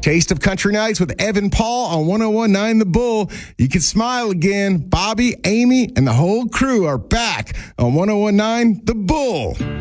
Taste of Country Nights with Evan Paul on 101.9 The Bull. You can smile again. Bobby, Amy, and the whole crew are back on 101.9 The Bull.